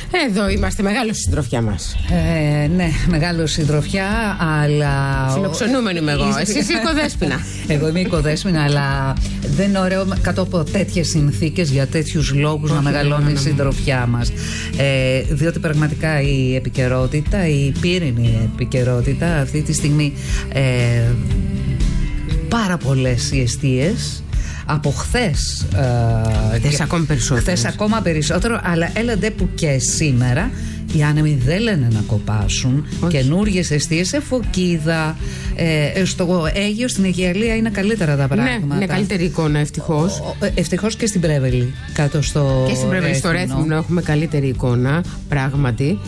Εδώ είμαστε, μεγάλο συντροφιά μας. Ναι, μεγάλο συντροφιά, αλλά. Φιλοξενούμενη είμαι εγώ. Εσύ είσαι οικοδέσποινα. Εγώ είμαι οικοδέσποινα, αλλά δεν είναι ωραίο κάτω από τέτοιες συνθήκες για τέτοιους λόγους να μεγαλώνει η συντροφιά μας. Διότι πραγματικά η επικαιρότητα, η πύρινη επικαιρότητα αυτή τη στιγμή, πάρα πολλές οι εστίες. Από χθες ακόμα περισσότερο, αλλά έλαντε που και σήμερα οι άνεμοι δεν λένε να κοπάσουν. Καινούργιες εστίες σε Φωκίδα, στο Αίγυο, στην Αιγιαλία είναι καλύτερα τα πράγματα. Ναι, είναι καλύτερη εικόνα, ευτυχώς. Ευτυχώς και στην Πρέβελη, κάτω στο και στην Πρέβελη, στο Ρέθυμνο έχουμε καλύτερη εικόνα, πράγματι.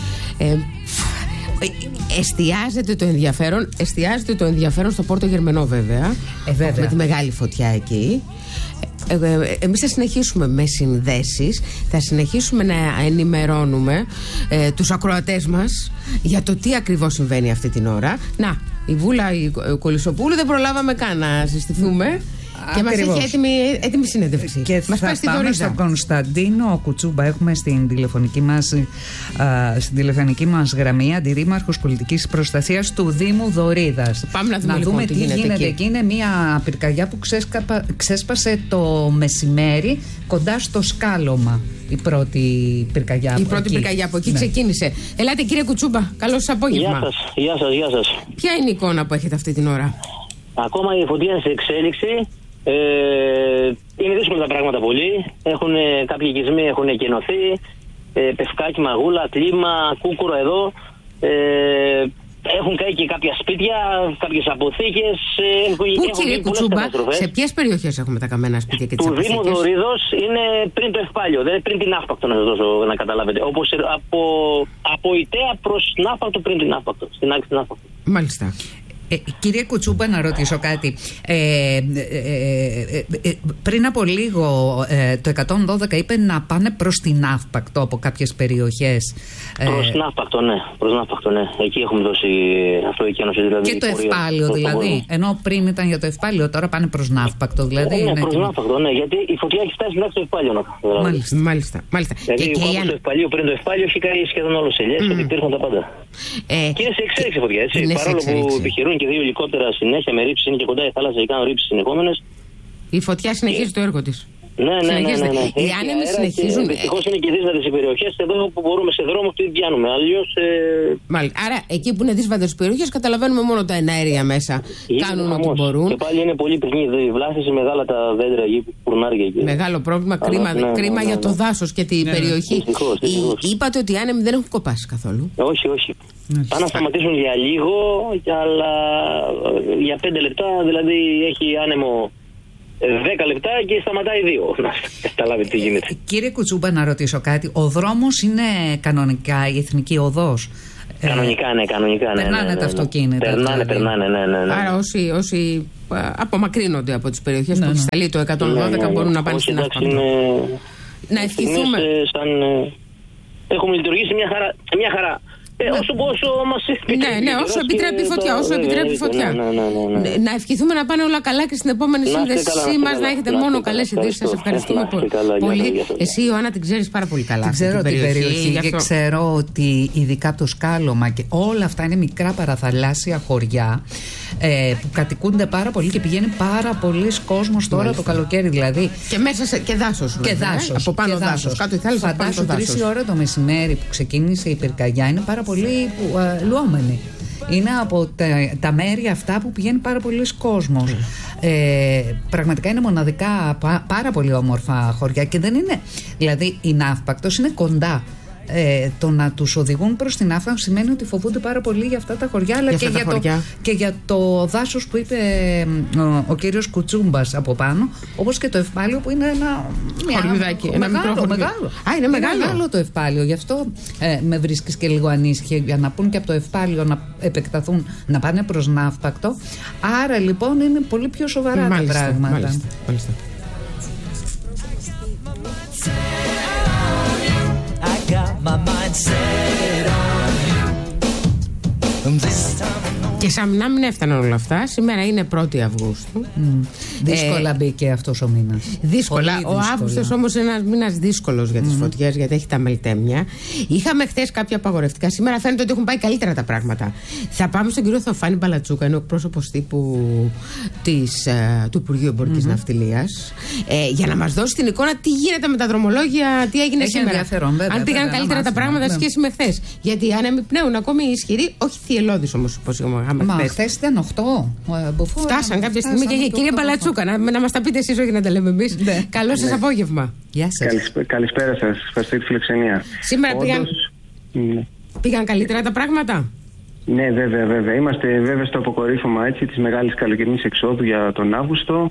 Εστιάζεται το ενδιαφέρον στο Πόρτο Γερμενό, βέβαια. Με τη μεγάλη φωτιά εκεί. Εμείς θα συνεχίσουμε με συνδέσεις, θα συνεχίσουμε να ενημερώνουμε τους ακροατές μας για το τι ακριβώς συμβαίνει αυτή την ώρα. Να, η Βούλα η Κολυσοπούλου δεν προλάβαμε καν να συστηθούμε. Και μας έχει έτοιμη συνέντευξη. Και μας θα πάμε στον Κωνσταντίνο Κουτσούμπα. Έχουμε στην τηλεφωνική μας γραμμή αντιδήμαρχος πολιτικής προστασίας του Δήμου Δωρίδας. Πάμε να δούμε τι γίνεται εκεί. Είναι μια πυρκαγιά που ξέσπασε το μεσημέρι κοντά στο Σκάλωμα. Η πρώτη πυρκαγιά από εκεί ξεκίνησε. Ελάτε κύριε Κουτσούμπα, καλό σας απόγευμα. Γεια σας. Ποια είναι η εικόνα που έχετε αυτή την ώρα? Ακόμα η φωτιά είναι σε εξέλιξη. Είναι δύσκολα τα πράγματα πολύ. Κάποιοι οικισμοί έχουν εκενωθεί. Πευκάκι, Μαγούλα, Κλίμα, Κούκουρο εδώ. Έχουν καεί και κάποια σπίτια, κάποιες αποθήκες. Πού, κύριε Κουτσούμπα, σε ποιες περιοχές έχουμε τα καμένα σπίτια και τις αποθήκες? Του Δήμου Δωρίδος είναι πριν το Ευπάλιο, δηλαδή πριν την Αύπακτο, να σας δώσω να καταλάβετε. Όπως από Ιταία προς την Αύπακτο, πριν την Αύπακτο, στην άκρη την Αύπακτο. Μάλιστα. Κύριε Κουτσούμπα, να ρωτήσω κάτι. Πριν από λίγο το 112 είπε να πάνε προς την Αύπακτο από κάποιες περιοχές. Προς την Αύπακτο, ναι. Εκεί έχουμε δώσει αυτοεκένωση, δηλαδή. Και το Ευπάλιο, δηλαδή. Ενώ πριν ήταν για το Ευπάλιο, τώρα πάνε προς την Αύπακτο, δηλαδή. Ναι, προς την Αύπακτο, ναι. Γιατί η φωτιά έχει φτάσει μέχρι το Ευπάλιο. Μάλιστα. Δηλαδή, το Ευπάλιο, πριν το Ευπάλιο, έχει καεί σχεδόν όλο σε ελιές, ότι υπήρχαν τα πάντα. Και είναι σε εξέλιξη φωτιά, έτσι. Παρόλο που επιχειρούν και δύο ελικόπτερα συνέχεια με ρήψεις, είναι και κοντά η θάλασσα και κάνουν ρήψεις συνεχόμενες. Η φωτιά συνεχίζει το έργο της. Ναι. Οι άνεμοι συνεχίζουν. Δυστυχώς είναι και δύσβατες οι περιοχές. Εδώ που μπορούμε σε δρόμο, τι πιάνουμε. Αλλιώς. Μάλιστα. Άρα εκεί που είναι δύσβατες περιοχές, καταλαβαίνουμε μόνο τα εναέρια μέσα. Κάνουν ό,τι μπορούν. Και πάλι είναι πολύ πυκνή η βλάστηση, μεγάλα τα δέντρα εκεί που πουρνάρια εκεί. Μεγάλο πρόβλημα. Κρίμα για το δάσος και την περιοχή. Είπατε ότι οι άνεμοι δεν έχουν κοπάσει καθόλου. Όχι. Πάνε να σταματήσουν για λίγο, αλλά για 5 λεπτά, δηλαδή έχει άνεμο 10 λεπτά και σταματάει 2. Να καταλάβετε τι γίνεται. Κύριε Κουτσούμπα, να ρωτήσω κάτι. Ο δρόμος είναι κανονικά η εθνική οδός? Κανονικά, ναι. Περνάνε τα αυτοκίνητα. Περνάνε, ναι. Άρα όσοι απομακρύνονται από τις περιοχές που έχει σταλεί το 112 μπορούν να πάνε στην Αύπακτο. Να ευχηθούμε. Έχουμε λειτουργήσει μια χαρά. Όσο μας επιτρέπει. Ναι, όσο επιτρέπει η φωτιά. Να ευχηθούμε να πάνε όλα καλά και στην επόμενη σύνδεσή μας να έχετε μόνο καλές ειδήσεις. Σας ευχαριστούμε πολύ. Εσύ, Ιωάννα, την ξέρεις πάρα πολύ καλά. Την ξέρω την περιοχή και ξέρω ότι ειδικά το Σκάλωμα και όλα αυτά είναι μικρά παραθαλάσσια χωριά που κατοικούνται πάρα πολύ και πηγαίνει πάρα πολλοί κόσμος τώρα το καλοκαίρι δηλαδή. Και μέσα και δάσος. Από πάνω δάσος. Κάτω η θάλασσα, από πάνω το δάσος. 3 ώρα το μεσημέρι που ξεκίνησε η πυρκαγιά είναι πάρα πολύ λουόμενοι. Είναι από τα μέρη αυτά που πηγαίνει πάρα πολλοί κόσμος. Πραγματικά είναι μοναδικά πάρα πολύ όμορφα χωριά και δεν είναι. Δηλαδή η Αύπακτος είναι κοντά. Το να τους οδηγούν προς την Αύπακτο σημαίνει ότι φοβούνται πάρα πολύ για αυτά τα χωριά, αλλά και για το δάσος που είπε ο κύριος Κουτσούμπας από πάνω, όπως και το Ευπάλιο που είναι ένα χωριουδάκι, μεγάλο. Είναι μεγάλο το Ευπάλιο, γι' αυτό με βρίσκεις και λίγο ανήσυχη, για να πούν και από το Ευπάλιο να επεκταθούν, να πάνε προς Αύπακτο. Άρα λοιπόν είναι πολύ πιο σοβαρά τα πράγματα. Μάλιστα. Και Και σαν να μην έφταναν όλα αυτά, σήμερα είναι 1η Αυγούστου. Δύσκολα μπήκε αυτός ο μήνας. Δύσκολα. Ο Αύγουστος όμως είναι ένας μήνας δύσκολος για τις φωτιές, γιατί έχει τα μελτέμια. Είχαμε χθες κάποια απαγορευτικά. Σήμερα φαίνεται ότι έχουν πάει καλύτερα τα πράγματα. Θα πάμε στον κύριο Θεοφάνη Μπαλατσούκα, είναι ο εκπρόσωπος τύπου του Υπουργείου Εμπορικής Ναυτιλίας, για να μας δώσει την εικόνα τι γίνεται με τα δρομολόγια, τι έγινε σήμερα. Αν πήγαν καλύτερα τα πράγματα σε σχέση με χθες. Γιατί αν εμπνέουν ακόμη ισχυροί, όχι θυελλώδεις όμως, όπως είχαμε χθες ήταν 8. Φτάσαν κάποια στιγμή και κύριε Μπαλατσούκα, να μας τα πείτε εσείς, όχι να τα λέμε εμείς. Καλό σας απόγευμα. Γεια σας. Καλησπέρα σας. Ευχαριστώ για τη φιλοξενία. Σήμερα πήγαν καλύτερα τα πράγματα. Ναι, βέβαια. Είμαστε βέβαια στο αποκορύφωμα της μεγάλης καλοκαιρινής εξόδου για τον Αύγουστο.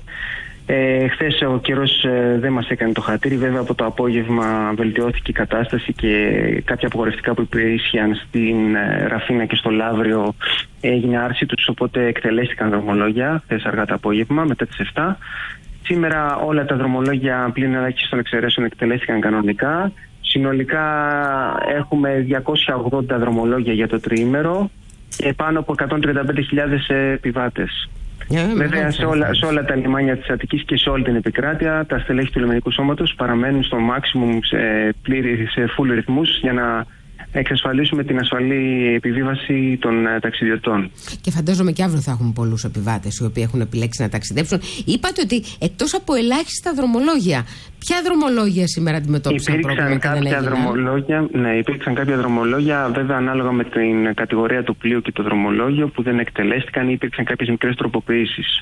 Χθες ο καιρός δεν μας έκανε το χατήρι. Βέβαια από το απόγευμα βελτιώθηκε η κατάσταση και κάποια απογορευτικά που ίσχυαν στην Ραφίνα και στο Λαύριο έγινε άρση τους, οπότε εκτελέστηκαν δρομολόγια χθες αργά το απόγευμα μετά τις 7. Σήμερα όλα τα δρομολόγια πλην ελάχιστων εξαιρέσεων εκτελέστηκαν κανονικά. Συνολικά έχουμε 280 δρομολόγια για το τριήμερο και πάνω από 135.000 επιβάτες. Βέβαια σε όλα τα λιμάνια της Αττικής και σε όλη την επικράτεια τα στελέχη του λιμενικού σώματος παραμένουν στο maximum σε full ρυθμούς για να εξασφαλίσουμε την ασφαλή επιβίβαση των ταξιδιωτών. Και φαντάζομαι και αύριο θα έχουμε πολλούς επιβάτες οι οποίοι έχουν επιλέξει να ταξιδέψουν. Είπατε ότι εκτός από ελάχιστα δρομολόγια, ποια δρομολόγια σήμερα αντιμετώπισαν πρόβλημα και δεν έγιναν? Υπήρξαν κάποια δρομολόγια, βέβαια ανάλογα με την κατηγορία του πλοίου και το δρομολόγιο, που δεν εκτελέστηκαν ή υπήρξαν κάποιες μικρές τροποποιήσεις.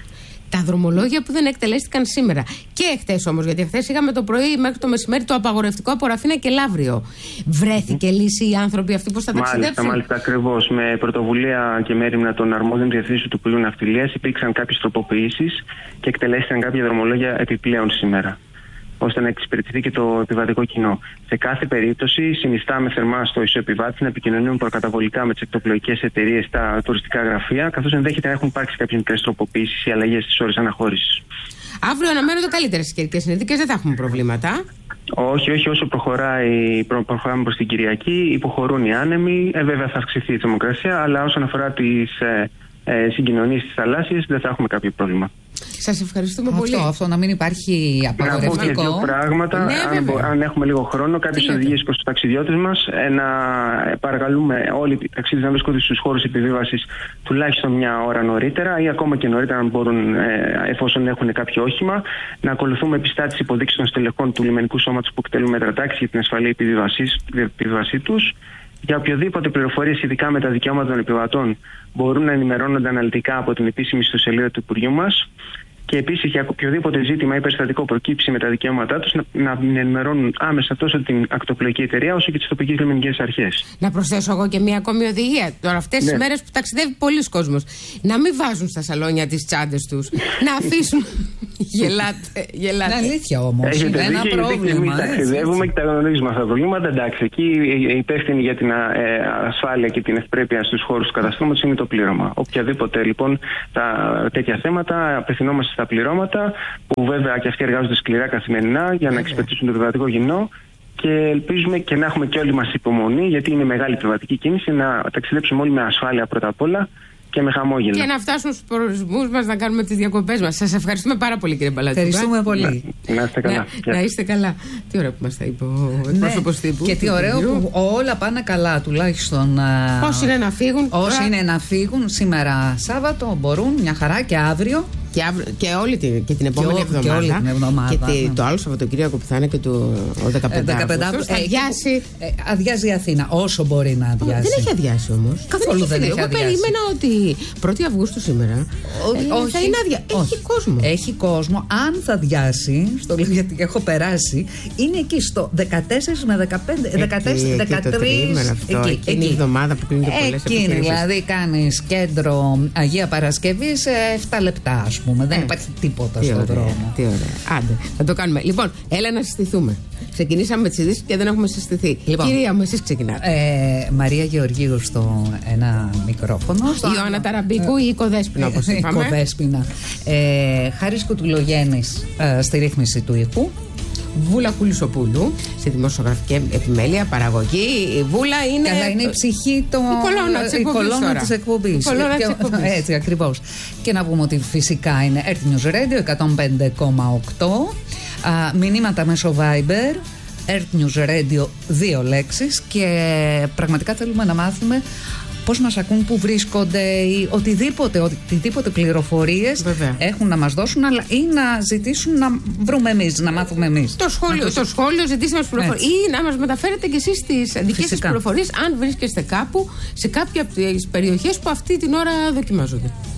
Τα δρομολόγια που δεν εκτελέστηκαν σήμερα. Και χθες όμως, γιατί χθες είχαμε το πρωί μέχρι το μεσημέρι το απαγορευτικό από Ραφίνα και Λαύριο. Βρέθηκε λύση οι άνθρωποι αυτοί πώς θα ταξιδέψουν? Μάλιστα, ακριβώς. Με πρωτοβουλία και μέριμνα των αρμόδιων διευθύνσεων του Υπουργείου Ναυτιλίας υπήρξαν κάποιες τροποποιήσεις και εκτελέστηκαν κάποια δρομολόγια επιπλέον σήμερα, ώστε να εξυπηρετηθεί και το επιβατικό κοινό. Σε κάθε περίπτωση, συνιστάμε θερμά στο ισοεπιβάτη να επικοινωνούν προκαταβολικά με τις εκτοπλοϊκές εταιρείες, τα τουριστικά γραφεία, καθώς ενδέχεται να έχουν υπάρξει κάποιες μικρές τροποποιήσεις ή αλλαγές στις ώρες αναχώρησης. Αύριο αναμένονται καλύτερες καιρικές συνθήκες, δεν θα έχουμε προβλήματα. Όχι, όσο προχωράμε προς την Κυριακή, υποχωρούν οι άνεμοι. Βέβαια θα αυξηθεί η θερμοκρασία, αλλά όσον αφορά τις συγκοινωνίες στις θαλάσσιες, δεν θα έχουμε κάποιο πρόβλημα. Σας ευχαριστούμε πολύ. Αυτό να μην υπάρχει απαγορευτικό. Να πω δύο πράγματα, αν έχουμε λίγο χρόνο. Κάποιες οδηγίες προς τους ταξιδιώτες μας. Να παρακαλούμε όλοι οι ταξιδιώτες να βρίσκονται στους χώρους επιβίβασης τουλάχιστον μια ώρα νωρίτερα ή ακόμα και νωρίτερα, αν μπορούν, εφόσον έχουν κάποιο όχημα. Να ακολουθούμε πιστά τις υποδείξεις των στελεχών του λιμενικού σώματος που εκτελούν μετρατάξεις για την ασφαλή επιβίβασή τους. Για οποιοδήποτε πληροφορίες ειδικά με τα δικαιώματα των επιβατών μπορούν να ενημερώνονται αναλυτικά από την επίσημη ιστοσελίδα του Υπουργείου μας. Και επίσης για οποιοδήποτε ζήτημα ή περιστατικό προκύψει με τα δικαιώματά τους να ενημερώνουν άμεσα τόσο την ακτοπλοϊκή εταιρεία όσο και τις τοπικές λιμενικές αρχές. Να προσθέσω εγώ και μια ακόμη οδηγία. Τώρα αυτές τις μέρες που ταξιδεύει πολλοί κόσμος, να μην βάζουν στα σαλόνια τις τσάντες τους, να αφήσουν. Γελάτε. Είναι αλήθεια όμως. Έχετε είναι ένα πρόβλημα. Εμείς ταξιδεύουμε και τα γνωρίζουμε αυτά τα προβλήματα. Εντάξει, εκεί η υπεύθυνη για την ασφάλεια και την ευπρέπεια στους χώρους του καταστρώματος είναι το πλήρωμα. Οποιαδήποτε λοιπόν τέτοια θέματα απευθυνόμαστε στα πληρώματα, που βέβαια και αυτοί εργάζονται σκληρά καθημερινά για να εξυπηρετήσουν το επιβατικό κοινό. Και ελπίζουμε και να έχουμε και όλοι μας υπομονή, γιατί είναι μεγάλη επιβατική κίνηση, να ταξιδέψουμε όλοι με ασφάλεια πρώτα απ' όλα και με χαμόγελο. Και να φτάσουμε στους προορισμούς μας, να κάνουμε τις διακοπές μας. Σας ευχαριστούμε πάρα πολύ, κύριε Μπαλατσούκα. Ευχαριστούμε πολύ. Να είστε καλά. Να είστε καλά. Τι ωραία που μας τα είπε ο εκπρόσωπος τύπου. Και τι ωραίο που όλα πάνε καλά, τουλάχιστον. Όσοι είναι να φύγουν. Όσοι είναι να φύγουν σήμερα Σάββατο μπορούν, μια χαρά, και αύριο. Και όλη την επόμενη εβδομάδα. Και το άλλο Σαββατοκύριακο που θα είναι και το 15 θα αδειάσει. Αδειάζει η Αθήνα όσο μπορεί να αδειάσει. Δεν έχει αδειάσει όμως. Καθόλου δεν έχει αδειάσει. Εγώ περίμενα ότι 1η Αυγούστου σήμερα θα είναι άδεια. Έχει κόσμο. Έχει κόσμο. Αν θα αδειάσει, στο λέω γιατί έχω περάσει, είναι εκεί στο 14 με 15, 13. Εκείνη η εβδομάδα που κλείνουν πολλές επιχειρήσεις. Εκείνη, δηλαδή κάνεις κέντρο Αγία Παρασκευή σε 7 λεπτά, ας πούμε. Δεν υπάρχει τίποτα στον δρόμο. Τι ωραία. Άντε, θα το κάνουμε. Λοιπόν, έλα να συστηθούμε. Ξεκινήσαμε με τις ειδήσεις και δεν έχουμε συστηθεί. Λοιπόν, κυρία μου, εσείς ξεκινάτε. Μαρία Γεωργίου στο ένα μικρόφωνο. Ιωάννα Ταραμπίκου ή η Κοδέσποινα, όπως είπαμε. Κοδέσποινα. Χάρης Κουτουλογέννης στη ρύθμιση του ήχου. Βούλα Κουλισοπούλου, στη δημοσιογραφική επιμέλεια, παραγωγή. Η Βούλα είναι. Καλά, είναι η ψυχή η κολόνα της εκπομπής. Έτσι ακριβώς. Και να πούμε ότι φυσικά είναι Earth News Radio 105,8. Μηνύματα μέσω Viber, Earth News Radio 2 λέξεις. Και πραγματικά θέλουμε να μάθουμε πώς μας ακούν, που βρίσκονται, ή οτιδήποτε πληροφορίες έχουν να μας δώσουν, αλλά ή να ζητήσουν να βρούμε εμείς, να μάθουμε εμείς. Το σχόλιο, ζητήστε μας πληροφορίες ή να μας μεταφέρετε και εσείς τις δικές σας πληροφορίες, αν βρίσκεστε κάπου σε κάποια από τις περιοχές που αυτή την ώρα δοκιμάζονται.